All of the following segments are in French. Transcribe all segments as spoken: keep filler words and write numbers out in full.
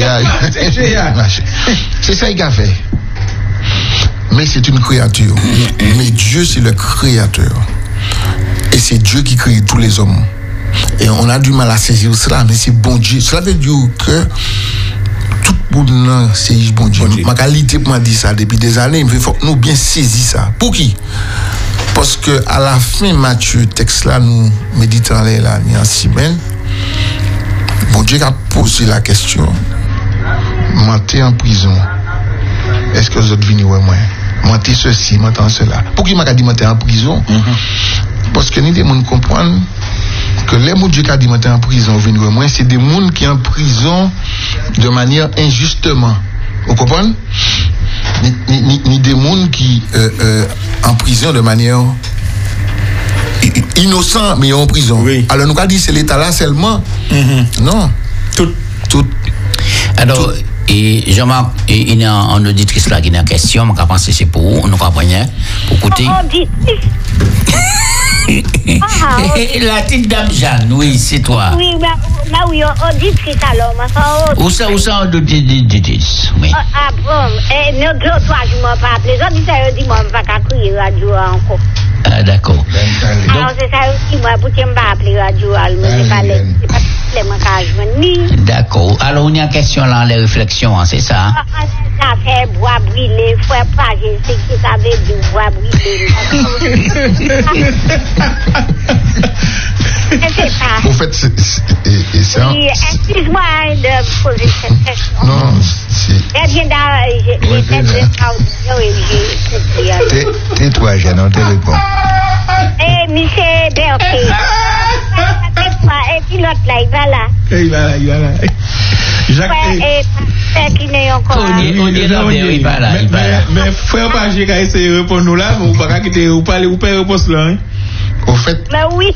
C'est ça qu'il a fait. Mais c'est une créature. Mais Dieu, c'est le créateur. Et c'est Dieu qui crée tous les hommes. Et on a du mal à saisir cela, mais c'est bon Dieu. Cela veut dire que tout le monde, c'est bon Dieu. Ma qualité m'a dit ça depuis des années, il faut que nous bien saisir ça. Pour qui? Parce que à la fin, Matthieu, texte là, nous méditons là, il y a six semaines. Bon Dieu a posé la question. Mentez en prison. Est-ce que vous êtes venus ouais moi? Mentez ceci, mentez cela. Pourquoi il m'a dit mentez en prison? Mm-hmm. Parce que nous devons comprendre que les gens qui ont dit mentez en prison venus ouais moi, c'est des gens qui sont en prison de manière injustement. Vous comprenez? Ni, ni, ni, ni des gens qui euh, euh, en prison de manière innocent mais en prison. Oui. Alors nous avons dit c'est l'État là seulement. Mm-hmm. Non. Tout. Tout. Alors, tout. Et Jean-Marc, il y a un auditrice là qui a une question, je pense que c'est pour vous, nous comprenons, pour écouter. La petite dame Jeanne, oui, c'est toi. Oui, là oui, auditrice alors, ma soeur. Où ça, où ça, auditrice? Oui. Ah bon, et nous deux, toi, je ne m'en pas appelé. Les auditeurs disent, moi, je ne vais pas crier radio encore. Ah, d'accord. Alors, c'est ça aussi, moi, pour que je ne vais pas appeler radio, mais c'est pas les. D'accord. Alors, on y a une question là, les réflexions, hein, c'est ça? Ça fait bois brûlé, faut pas, je sais que ça veut dire bois brûlé. C'est ça. Au fait, c'est ça. Oui, excuse-moi de poser cette question. Non, c'est. Je viens d'aller. Tais-toi, Jeanne, on te répond. Eh, monsieur Berthe. Et puis l'autre là, il va là. Il va là, il va là. Jacques. Ouais, et qui n'est encore là. On est là, il va là, il va là. Mais frère Pagé qui a essayé de répondre nous là, vous ne pouvez pas quitter, vous parlez, vous pouvez répondre là. Au fait. Mais oui.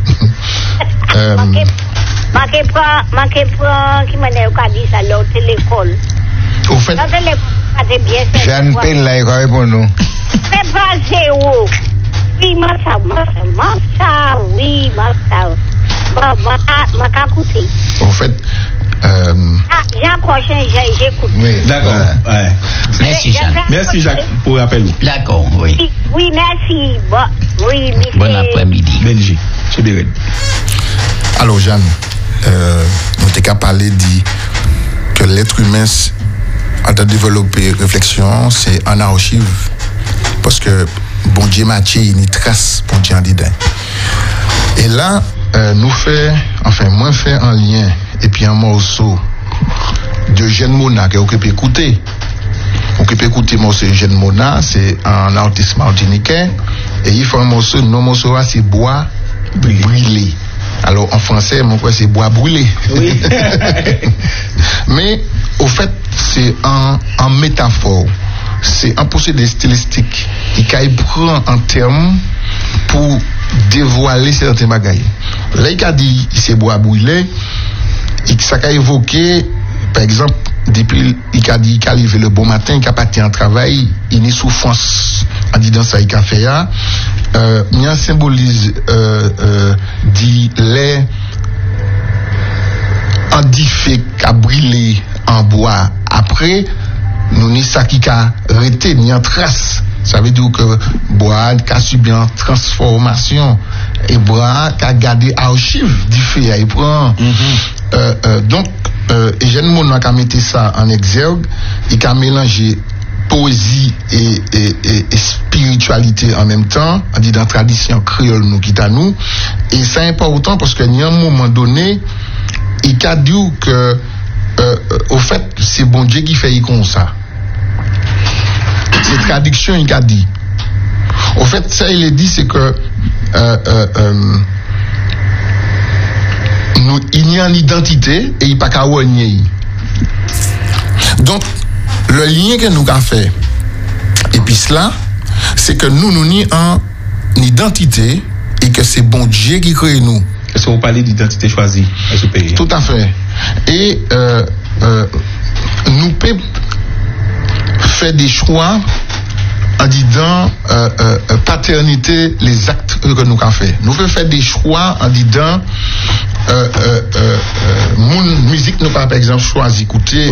Manqué prend, manqué prend, qui m'a dit ça, l'autre l'école. Au fait. Jeanne Pen là, il va répondre nous. C'est pas zéro. Oui, ma ça, ma ça, ma ça, oui, ma ça. Ma, ma, ma qu'à écouter. Au fait, euh... Ah, j'ai un prochain, j'écoute. Oui, d'accord. Ouais. Merci, Jeanne. Merci, Jacques, pour l'appel. D'accord, oui. Oui, merci. Bon, oui, monsieur. Bon après-midi. Belgique, c'est bien. Alors, Jeanne, euh, nous t'es qu'à parler dit que l'être humain a développé réflexion, c'est en archive. Parce que bon Dieu Mathieu, il y a une trace pour Dieu en dedans. Et là, euh, nous fait, enfin, moi fait un lien et puis un morceau de Jeanne Mona que vous pouvez écouter. Vous pouvez écouter le morceau de Jeanne Mona, c'est un artiste martiniquais et il fait un morceau, non morceau c'est bois brûlé. Alors en français, mon quoi c'est bois brûlé. Oui. Mais au fait, c'est un, un métaphore. C'est un procédé stylistique. Il prend un terme pour dévoiler certains bagailles. Là, il a dit c'est bois brûlé. Ça a évoqué, par exemple, depuis il a dit qu'il a levé le bon matin, qu'il a parti en travail, il est souffrance. En disant ça, il a fait ça. Euh, il symbolise euh, euh, dit les en dit fait qu'a brûlé en bois après. Nous n'y ça qui a arrêté, ni en trace. Ça veut dire que bois a subi une transformation et bois a gardé archive du fait. Il prend. Mm-hmm. Euh, euh, donc, euh, Jeanne Mona a mis ça en exergue, il a mélangé poésie et, et, et, et spiritualité en même temps, on dit dans la tradition créole nous qui à nous. Et c'est important parce qu'il y a un moment donné, il a dit que, euh, euh, au fait, c'est bon Dieu qui fait comme ça. C'est traduction, il a dit. Au fait, ça, il a dit, c'est que euh, euh, euh, nous, il y a une identité et il n'y a pas qu'à ouanier. Donc, le lien que nous avons fait, et puis cela, c'est que nous, nous avons une identité et que c'est bon Dieu qui crée nous. Est-ce que vous parlez d'identité choisie à ce pays? Tout à fait. Et euh, euh, nous pouvons faire des choix en disant euh, euh, paternité, les actes que nous avons fait. Nous pouvons faire des choix en disant euh, euh, euh, euh, mon musique, nous pas par exemple choisi écouter